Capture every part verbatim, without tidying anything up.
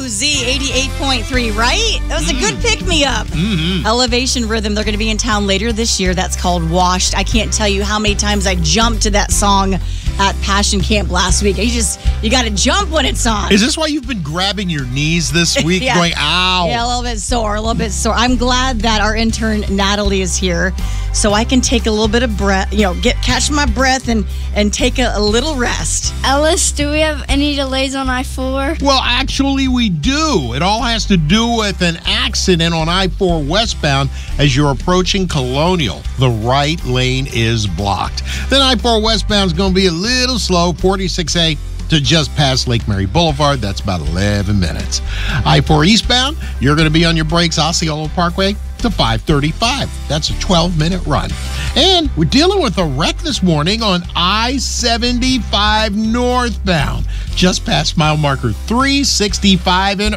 Woo! Z eighty-eight point three, right? That was a good pick-me-up. Mm-hmm. Elevation Rhythm, they're going to be in town later this year. That's called Washed. I can't tell you how many times I jumped to that song at Passion Camp last week. You just, you got to jump when it's on. Is this why you've been grabbing your knees this week, Yeah. going, ow? Yeah, a little bit sore, a little bit sore. I'm glad that our intern Natalie is here, so I can take a little bit of breath, you know, get catch my breath and and take a, a little rest. Ellis, do we have any delays on I four? Well, actually, we do. It all has to do with an accident on I four westbound as you're approaching Colonial. The right lane is blocked. Then I four westbound is going to be a little slow, forty-six A to just past Lake Mary Boulevard. That's about eleven minutes. I four eastbound, you're going to be on your brakes, Osceola Parkway to five thirty-five. That's a twelve-minute run. And we're dealing with a wreck this morning on I seventy-five northbound, just past mile marker three sixty-five in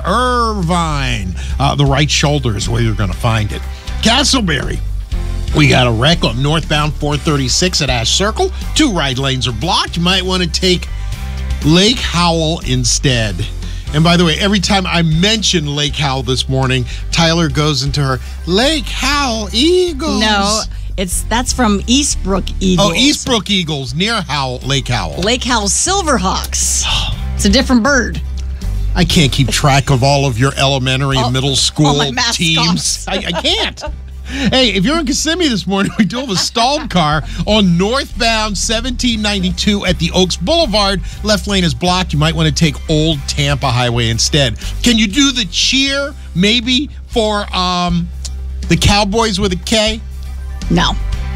Irvine. Uh, the right shoulder is where you're going to find it. Castleberry, we got a wreck on northbound four thirty-six at Ash Circle. Two right lanes are blocked. You might want to take Lake Howell instead. And by the way, every time I mention Lake Howell this morning, Tyler goes into her Lake Howell Eagles. No, it's that's from Eastbrook Eagles. Oh, Eastbrook Eagles near Howell, Lake Howell. Lake Howell Silverhawks. It's a different bird. I can't keep track of all of your elementary and Oh, middle school all my mascots. teams. I, I can't. Hey, if you're in Kissimmee this morning, we do have a stalled car on northbound seventeen ninety-two at the Oaks Boulevard. Left lane is blocked. You might want to take Old Tampa Highway instead. Can you do the cheer maybe for um, the Cowboys with a K? No.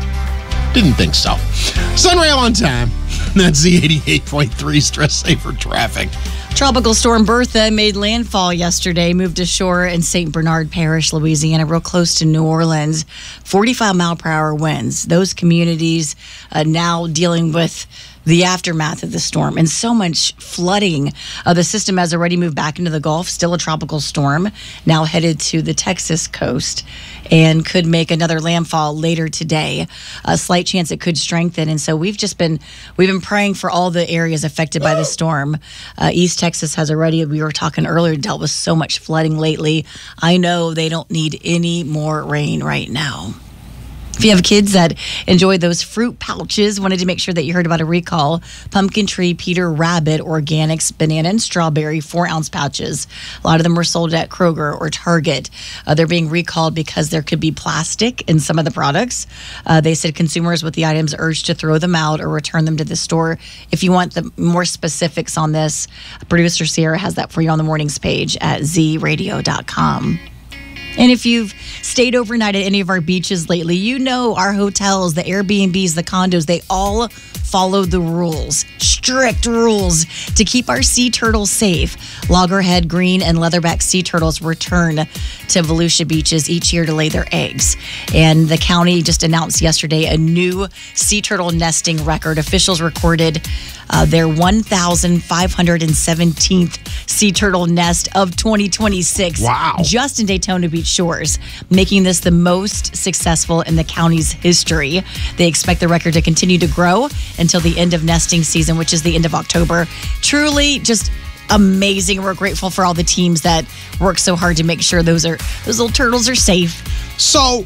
Didn't think so. Sunrail on time. That's Z eighty-eight point three Stress Saver Traffic. Tropical storm Bertha made landfall yesterday, moved ashore in Saint Bernard Parish, Louisiana, real close to New Orleans. forty-five mile per hour winds. Those communities uh, now dealing with the aftermath of the storm and so much flooding. Uh, the system has already moved back into the Gulf, still a tropical storm, now headed to the Texas coast and could make another landfall later today. A slight chance it could strengthen. And so we've just been, we've been praying for all the areas affected by the storm. Uh, East Texas has already, we were talking earlier, dealt with so much flooding lately. I know they don't need any more rain right now. If you have kids that enjoy those fruit pouches, wanted to make sure that you heard about a recall. Pumpkin Tree, Peter Rabbit, Organics, banana and strawberry, four ounce pouches. A lot of them were sold at Kroger or Target. Uh, they're being recalled because there could be plastic in some of the products. Uh, they said consumers with the items urged to throw them out or return them to the store. If you want the more specifics on this, producer Sierra has that for you on the mornings page at z radio dot com. And if you've stayed overnight at any of our beaches lately, you know our hotels, the Airbnbs, the condos, they all follow the rules, strict rules to keep our sea turtles safe. Loggerhead, green, and leatherback sea turtles return to Volusia beaches each year to lay their eggs. And the county just announced yesterday a new sea turtle nesting record. Officials recorded uh, their one thousand five hundred seventeenth sea turtle nest of twenty twenty-six. Wow. Just in Daytona Beach shores, making this the most successful in the county's history. They expect the record to continue to grow until the end of nesting season, which is the end of October. Truly just amazing. We're grateful for all the teams that work so hard to make sure those are those little turtles are safe. So,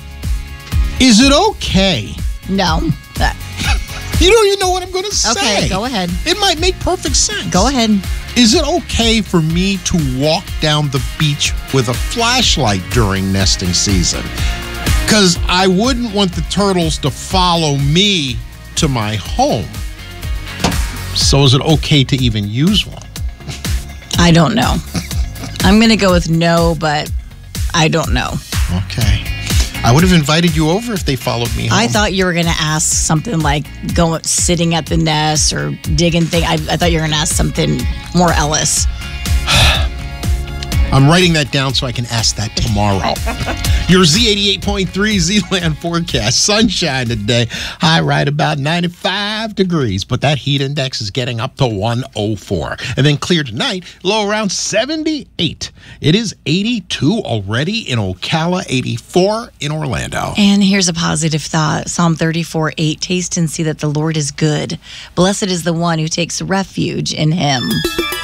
is it okay? No. Uh, You don't even know what I'm going to say. Okay, go ahead. It might make perfect sense. Go ahead. Is it okay for me to walk down the beach with a flashlight during nesting season? Because I wouldn't want the turtles to follow me to my home. So is it okay to even use one? I don't know. I'm going to go with no, but I don't know. Okay. I would have invited you over if they followed me home. I thought you were going to ask something like going sitting at the nest or digging things. I, I thought you were going to ask something more Ellis. I'm writing that down so I can ask that tomorrow. Your Z eighty-eight point three Z-Land forecast. Sunshine today. High right about ninety-five degrees, but that heat index is getting up to one oh four. And then clear tonight, low around seventy-eight. It is eighty-two already in Ocala, eighty-four in Orlando. And here's a positive thought. Psalm thirty-four eight. Taste and see that the Lord is good. Blessed is the one who takes refuge in him.